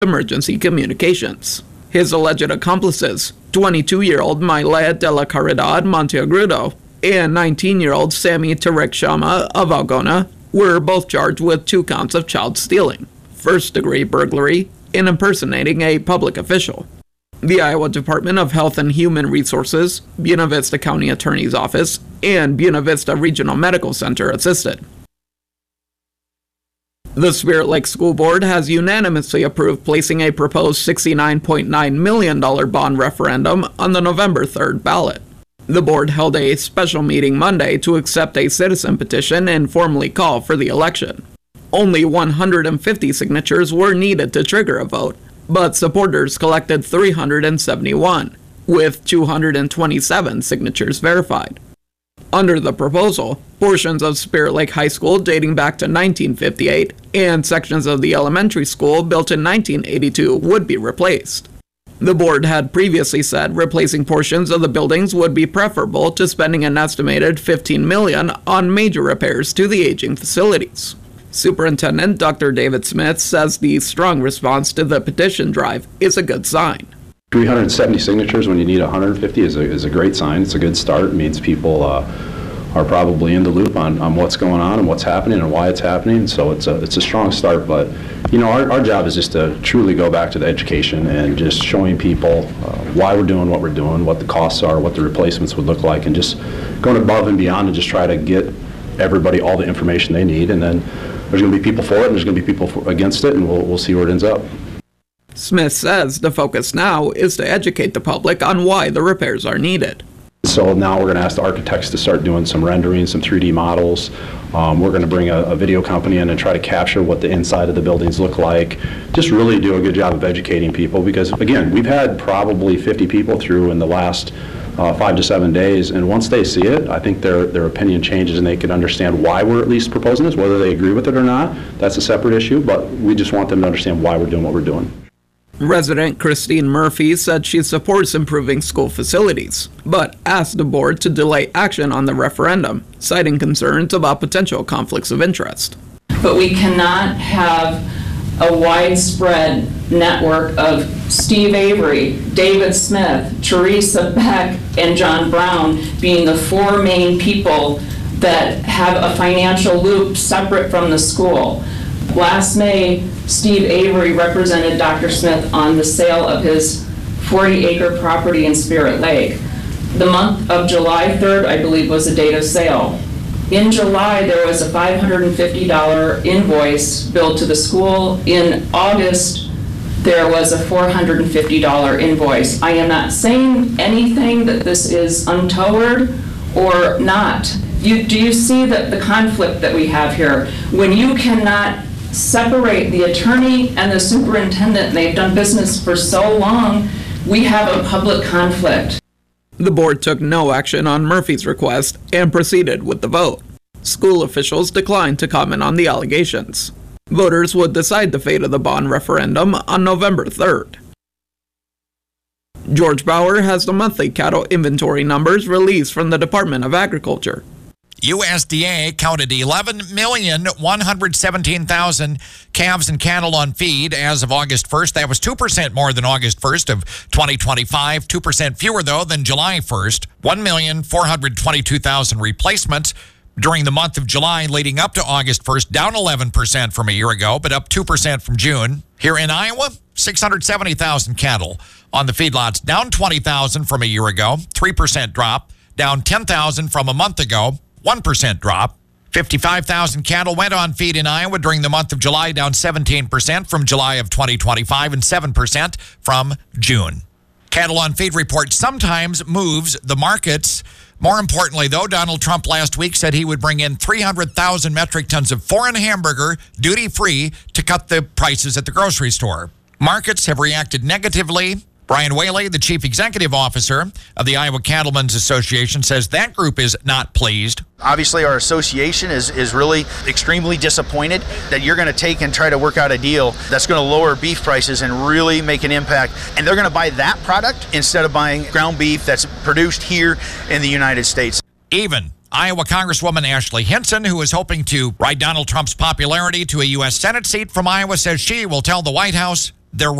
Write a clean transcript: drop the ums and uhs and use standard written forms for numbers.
emergency communications. His alleged accomplices, 22-year-old Maile de la Caridad Monteagudo and 19-year-old Sammy Tarek Shama of Algona, were both charged with 2 counts of child stealing, first-degree burglary, and impersonating a public official. The Iowa Department of Health and Human Resources, Buena Vista County Attorney's Office, and Buena Vista Regional Medical Center assisted. The Spirit Lake School Board has unanimously approved placing a proposed $69.9 million bond referendum on the November 3rd ballot. The board held a special meeting Monday to accept a citizen petition and formally call for the election. Only 150 signatures were needed to trigger a vote, but supporters collected 371, with 227 signatures verified. Under the proposal, portions of Spirit Lake High School dating back to 1958 and sections of the elementary school built in 1982 would be replaced. The board had previously said replacing portions of the buildings would be preferable to spending an estimated $15 million on major repairs to the aging facilities. Superintendent Dr. David Smith says the strong response to the petition drive is a good sign. 370 signatures when you need 150 is a great sign. It's a good start. It means people are probably in the loop on what's going on and what's happening and why it's happening. So it's a strong start. But you know, our job is just to truly go back to the education and just showing people why we're doing what we're doing, what the costs are, what the replacements would look like, and just going above and beyond and just try to get everybody all the information they need. And then there's going to be people for it and there's going to be people against it, and we'll see where it ends up. Smith says the focus now is to educate the public on why the repairs are needed. So now we're going to ask the architects to start doing some rendering, some 3D models. We're going to bring a video company in and try to capture what the inside of the buildings look like. Just really do a good job of educating people, because again, we've had probably 50 people through in the last 5 to 7 days, and once they see it, I think their opinion changes and they can understand why we're at least proposing this. Whether they agree with it or not, that's a separate issue, but we just want them to understand why we're doing what we're doing. Resident Christine Murphy said she supports improving school facilities, but asked the board to delay action on the referendum, citing concerns about potential conflicts of interest. But we cannot have a widespread network of Steve Avery, David Smith, Teresa Beck, and John Brown being the 4 main people that have a financial loop separate from the school. Last May, Steve Avery represented Dr. Smith on the sale of his 40-acre property in Spirit Lake. The month of July 3rd, I believe, was the date of sale. In July, there was a $550 invoice billed to the school. In August, there was a $450 invoice. I am not saying anything that this is untoward or not. Do you see the conflict that we have here? When you cannot separate the attorney and the superintendent, and they've done business for so long, we have a public conflict. The board took no action on Murphy's request and proceeded with the vote. School officials declined to comment on the allegations. Voters would decide the fate of the bond referendum on November 3rd. George Bauer has the monthly cattle inventory numbers released from the Department of Agriculture. USDA counted 11,117,000 calves and cattle on feed as of August 1st. That was 2% more than August 1st of 2025, 2% fewer, though, than July 1st. 1,422,000 replacements during the month of July leading up to August 1st, down 11% from a year ago, but up 2% from June. Here in Iowa, 670,000 cattle on the feedlots, down 20,000 from a year ago, 3% drop, down 10,000 from a month ago, 1% drop. 55,000 cattle went on feed in Iowa during the month of July, down 17% from July of 2025 and 7% from June. Cattle on feed report sometimes moves the markets. More importantly, though, Donald Trump last week said he would bring in 300,000 metric tons of foreign hamburger duty-free to cut the prices at the grocery store. Markets have reacted negatively. Brian Whaley, the chief executive officer of the Iowa Cattlemen's Association, says that group is not pleased. Obviously, our association is really extremely disappointed that you're going to take and try to work out a deal that's going to lower beef prices and really make an impact. And they're going to buy that product instead of buying ground beef that's produced here in the United States. Even Iowa Congresswoman Ashley Hinson, who is hoping to ride Donald Trump's popularity to a U.S. Senate seat from Iowa, says she will tell the White House They're